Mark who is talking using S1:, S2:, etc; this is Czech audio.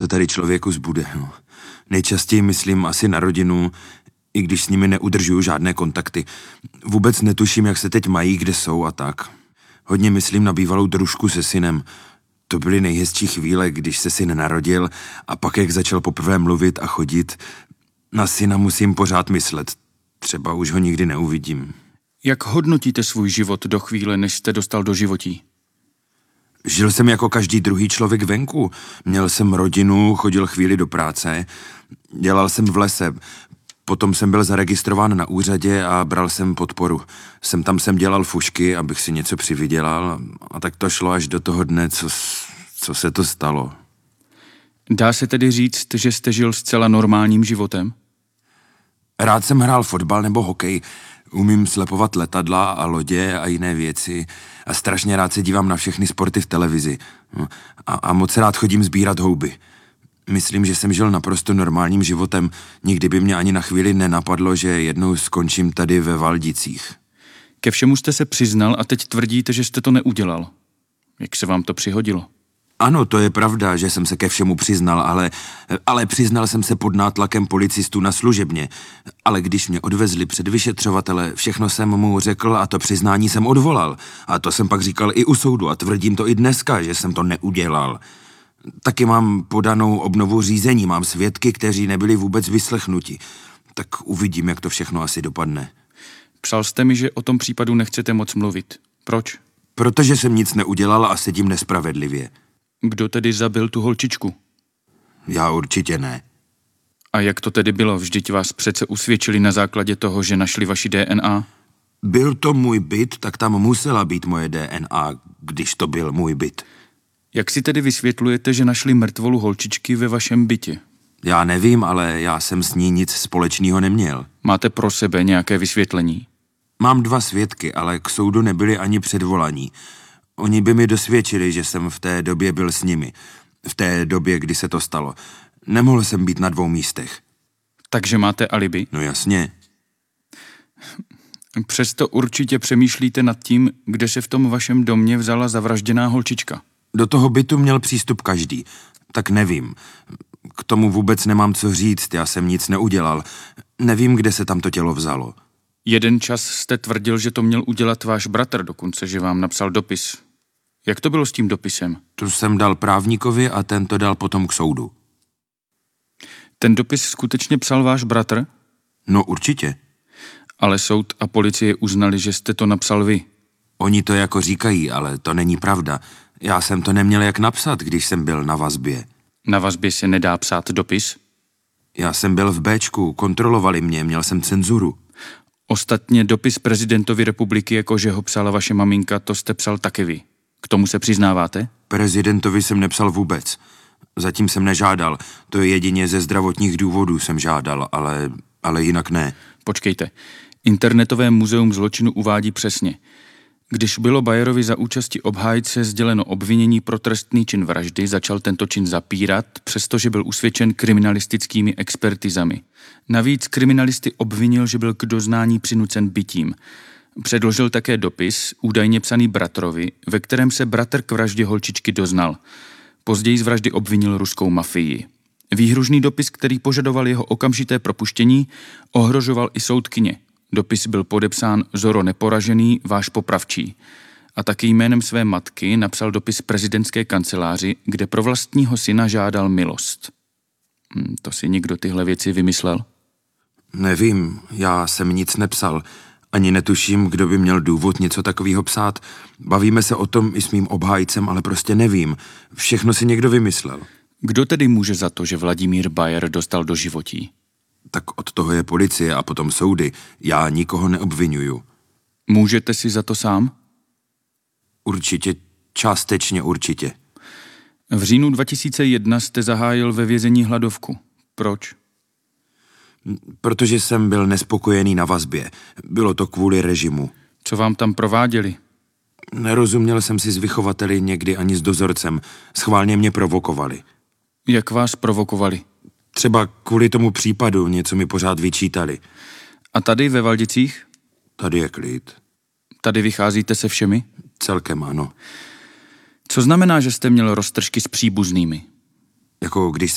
S1: tady člověku zbude. No. Nejčastěji myslím asi na rodinu, i když s nimi neudržuju žádné kontakty. Vůbec netuším, jak se teď mají, kde jsou a tak. Hodně myslím na bývalou družku se synem. To byly nejhezčí chvíle, když se syn narodil a pak, jak začal poprvé mluvit a chodit. Na syna musím pořád myslet. Třeba už ho nikdy neuvidím.
S2: Jak hodnotíte svůj život do chvíle, než jste dostal do životí?
S1: Žil jsem jako každý druhý člověk venku. Měl jsem rodinu, chodil chvíli do práce, dělal jsem v lese. Potom jsem byl zaregistrován na úřadě a bral jsem podporu. Sem tam jsem dělal fušky, abych si něco přivydělal a tak to šlo až do toho dne, co se to stalo.
S2: Dá se tedy říct, že jste žil zcela normálním životem?
S1: Rád jsem hrál fotbal nebo hokej, umím slepovat letadla a lodě a jiné věci a strašně rád se dívám na všechny sporty v televizi. A moc rád chodím sbírat houby. Myslím, že jsem žil naprosto normálním životem. Nikdy by mě ani na chvíli nenapadlo, že jednou skončím tady ve Valdicích.
S2: Ke všemu jste se přiznal a teď tvrdíte, že jste to neudělal. Jak se vám to přihodilo?
S1: Ano, to je pravda, že jsem se ke všemu přiznal, ale přiznal jsem se pod nátlakem policistů na služebně. Ale když mě odvezli před vyšetřovatele, všechno jsem mu řekl a to přiznání jsem odvolal. A to jsem pak říkal i u soudu a tvrdím to i dneska, že jsem to neudělal. Taky mám podanou obnovu řízení, mám svědky, kteří nebyli vůbec vyslechnuti. Tak uvidím, jak to všechno asi dopadne.
S2: Psal jste mi, že o tom případu nechcete moc mluvit. Proč?
S1: Protože jsem nic neudělal a sedím nespravedlivě.
S2: Kdo tedy zabil tu holčičku?
S1: Já určitě ne.
S2: A jak to tedy bylo? Vždyť vás přece usvědčili na základě toho, že našli vaši DNA?
S1: Byl to můj byt, tak tam musela být moje DNA, když to byl můj byt.
S2: Jak si tedy vysvětlujete, že našli mrtvolu holčičky ve vašem bytě?
S1: Já nevím, ale já jsem s ní nic společného neměl.
S2: Máte pro sebe nějaké vysvětlení?
S1: Mám 2 svědky, ale k soudu nebyli ani předvolaní. Oni by mi dosvědčili, že jsem v té době byl s nimi. V té době, kdy se to stalo. Nemohl jsem být na 2 místech.
S2: Takže máte alibi?
S1: No jasně.
S2: Přesto určitě přemýšlíte nad tím, kde se v tom vašem domě vzala zavražděná holčička.
S1: Do toho bytu měl přístup každý. Tak nevím. K tomu vůbec nemám co říct, já jsem nic neudělal. Nevím, kde se tam to tělo vzalo.
S2: Jeden čas jste tvrdil, že to měl udělat váš bratr, dokonce, že vám napsal dopis. Jak to bylo s tím dopisem?
S1: To jsem dal právníkovi a ten to dal potom k soudu.
S2: Ten dopis skutečně psal váš bratr?
S1: No určitě.
S2: Ale soud a policie uznali, že jste to napsal vy.
S1: Oni to jako říkají, ale to není pravda. Já jsem to neměl jak napsat, když jsem byl na vazbě.
S2: Na vazbě se nedá psát dopis?
S1: Já jsem byl v Béčku, kontrolovali mě, měl jsem cenzuru.
S2: Ostatně dopis prezidentovi republiky, jakože ho psala vaše maminka, to jste psal taky vy. K tomu se přiznáváte?
S1: Prezidentovi jsem nepsal vůbec. Zatím jsem nežádal. To je jedině ze zdravotních důvodů jsem žádal, ale jinak ne.
S2: Počkejte. Internetové muzeum zločinu uvádí přesně. Když bylo Bayerovi za účasti obhájce sděleno obvinění pro trestný čin vraždy, začal tento čin zapírat, přestože byl usvědčen kriminalistickými expertizami. Navíc kriminalisty obvinil, že byl k doznání přinucen bitím. Předložil také dopis, údajně psaný bratrovi, ve kterém se bratr k vraždě holčičky doznal. Později z vraždy obvinil ruskou mafii. Výhružný dopis, který požadoval jeho okamžité propuštění, ohrožoval i soudkyně. Dopis byl podepsán Zoro Neporažený, váš popravčí. A taky jménem své matky napsal dopis prezidentské kanceláři, kde pro vlastního syna žádal milost. To si někdo tyhle věci vymyslel?
S1: Nevím, já jsem nic nepsal. Ani netuším, kdo by měl důvod něco takového psát. Bavíme se o tom i s mým obhájcem, ale prostě nevím. Všechno si někdo vymyslel.
S2: Kdo tedy může za to, že Vladimír Bayer dostal do životí?
S1: Tak od toho je policie a potom soudy. Já nikoho neobvinuju.
S2: Můžete si za to sám?
S1: Určitě, částečně určitě.
S2: V říjnu 2001 jste zahájil ve vězení hladovku. Proč?
S1: Protože jsem byl nespokojený na vazbě. Bylo to kvůli režimu.
S2: Co vám tam prováděli?
S1: Nerozuměl jsem si s vychovateli, někdy ani s dozorcem. Schválně mě provokovali.
S2: Jak vás provokovali?
S1: Třeba kvůli tomu případu něco mi pořád vyčítali.
S2: A tady ve Valdicích?
S1: Tady je klid.
S2: Tady vycházíte se všemi?
S1: Celkem ano.
S2: Co znamená, že jste měl roztržky s příbuznými?
S1: Jako když